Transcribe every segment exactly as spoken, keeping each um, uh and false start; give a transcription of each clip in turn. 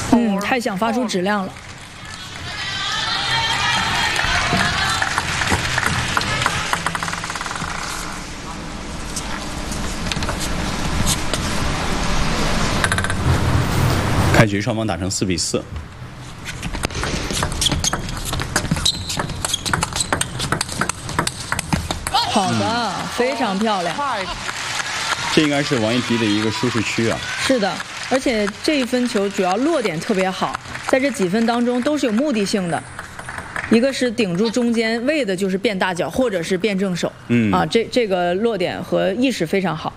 嗯，太想发出质量了。 开局双方打成四比四。 好的，嗯、非常漂亮。 这应该是王艺迪的一个舒适区啊。 是的，而且这一分球主要落点特别好，在这几分当中都是有目的性的。一个是顶住中间，为的就是变大脚或者是变正手。嗯啊，这这个落点和意识非常好。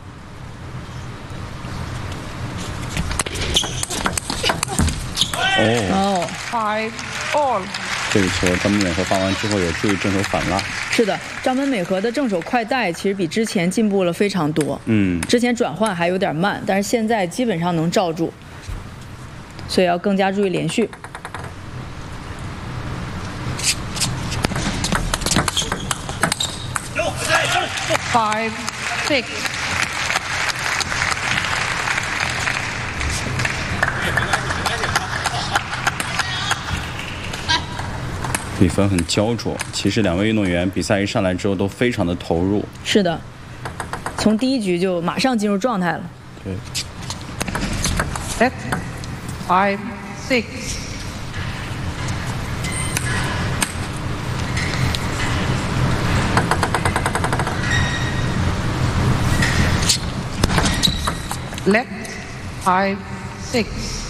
哦。 Five all。 这个球张本美和发完之后有注意正手反拉。 是的，张本美和的正手快带其实比之前进步了非常多。嗯，之前转换还有点慢，但是现在基本上能罩住，所以要更加注意连续。 Five, six。 比分很焦灼，其实两位运动员比赛一上来之后都非常的投入。 是的，从第一局就马上进入状态了。 对。 Set five six。Left five six。